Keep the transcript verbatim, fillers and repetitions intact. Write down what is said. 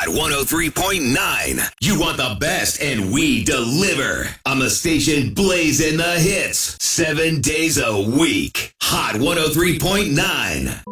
Hot one oh three point nine. You want the best, and we deliver. On the station blazing the hits. Seven days a week. Hot one oh three point nine.